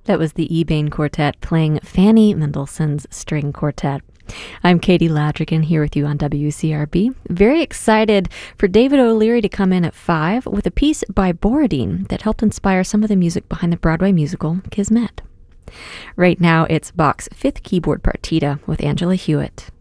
That was the Ebain Quartet playing Fanny Mendelssohn's String Quartet. I'm Katie Ladrigan here with you on WCRB. Very excited for David O'Leary to come in at 5 with a piece by Borodin that helped inspire some of the music behind the Broadway musical Kismet. Right now, it's Bach's Fifth Keyboard Partita with Angela Hewitt.